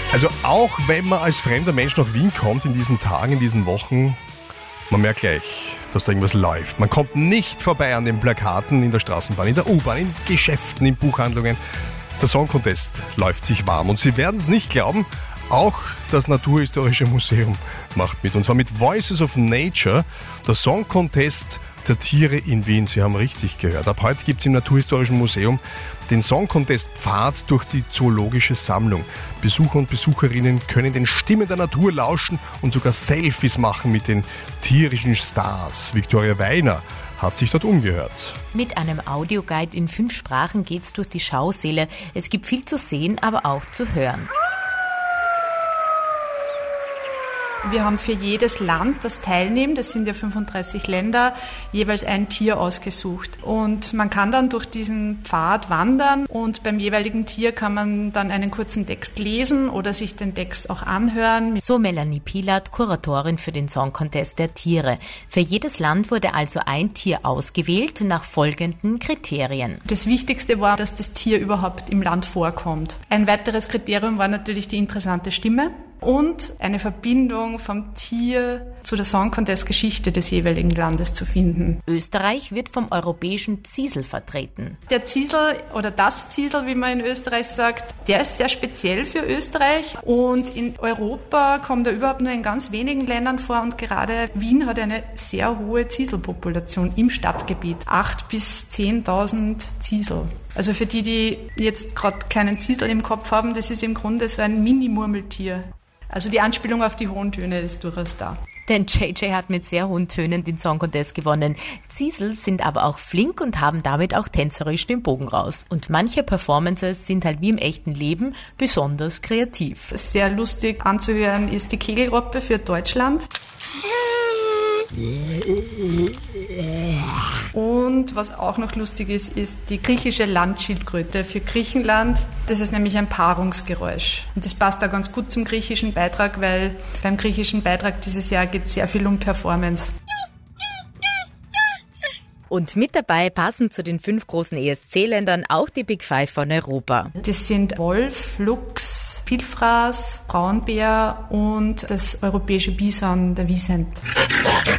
Also auch wenn man als fremder Mensch nach Wien kommt in diesen Tagen, in diesen Wochen, man merkt gleich, dass da irgendwas läuft. Man kommt nicht vorbei an den Plakaten in der Straßenbahn, in der U-Bahn, in Geschäften, in Buchhandlungen. Der Song Contest läuft sich warm und Sie werden es nicht glauben, auch das Naturhistorische Museum macht mit. Und zwar mit Voices of Nature, der Song Contest der Tiere in Wien. Sie haben richtig gehört. Ab heute gibt es im Naturhistorischen Museum den Song Contest Pfad durch die Zoologische Sammlung. Besucher und Besucherinnen können den Stimmen der Natur lauschen und sogar Selfies machen mit den tierischen Stars. Viktoria Weiner hat sich dort umgehört. Mit einem Audioguide in 5 Sprachen geht's durch die Schausäle. Es gibt viel zu sehen, aber auch zu hören. Wir haben für jedes Land, das teilnimmt, das sind ja 35 Länder, jeweils ein Tier ausgesucht. Und man kann dann durch diesen Pfad wandern und beim jeweiligen Tier kann man dann einen kurzen Text lesen oder sich den Text auch anhören. So Melanie Pilat, Kuratorin für den Song Contest der Tiere. Für jedes Land wurde also ein Tier ausgewählt nach folgenden Kriterien. Das Wichtigste war, dass das Tier überhaupt im Land vorkommt. Ein weiteres Kriterium war natürlich die interessante Stimme und eine Verbindung vom Tier zu der Song Contest Geschichte des jeweiligen Landes zu finden. Österreich wird vom europäischen Ziesel vertreten. Der Ziesel oder das Ziesel, wie man in Österreich sagt, der ist sehr speziell für Österreich und in Europa kommt er überhaupt nur in ganz wenigen Ländern vor und gerade Wien hat eine sehr hohe Zieselpopulation im Stadtgebiet. 8.000 bis 10.000 Ziesel. Also für die jetzt gerade keinen Ziesel im Kopf haben, das ist im Grunde so ein Mini-Murmeltier. Also die Anspielung auf die hohen Töne ist durchaus da. Denn JJ hat mit sehr hohen Tönen den Song Contest gewonnen. Ziesel sind aber auch flink und haben damit auch tänzerisch den Bogen raus. Und manche Performances sind halt wie im echten Leben besonders kreativ. Sehr lustig anzuhören ist die Kegelrobbe für Deutschland. Und was auch noch lustig ist, ist die griechische Landschildkröte für Griechenland. Das ist nämlich ein Paarungsgeräusch. Und das passt da ganz gut zum griechischen Beitrag, weil beim griechischen Beitrag dieses Jahr geht es sehr viel um Performance. Und mit dabei passen zu den 5 großen ESC-Ländern auch die Big Five von Europa. Das sind Wolf, Luchs, Pilfraß, Braunbär und das europäische Bison, der Wisent.